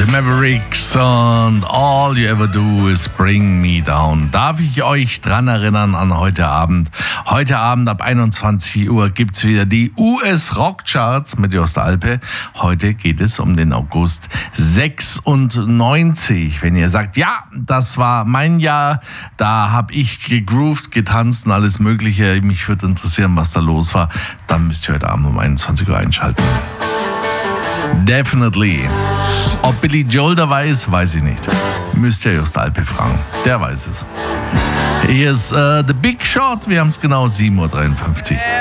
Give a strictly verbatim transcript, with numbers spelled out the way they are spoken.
Mavericks und All You Ever Do Is Bring Me Down. Darf ich euch dran erinnern an heute Abend? Heute Abend ab einundzwanzig Uhr gibt es wieder die U S Rockcharts mit Jost Alpe. Heute geht es um den August sechsundneunzig. Wenn ihr sagt, ja, das war mein Jahr, da habe ich gegroovt, getanzt und alles Mögliche, mich würde interessieren, was da los war, dann müsst ihr heute Abend um einundzwanzig Uhr einschalten. Definitely. Ob Billy Joel dabei ist, weiß ich nicht. Müsst ihr Jost Alpe fragen. Der weiß es. Hier ist uh, The Big Shot. Wir haben es genau sieben Uhr dreiundfünfzig.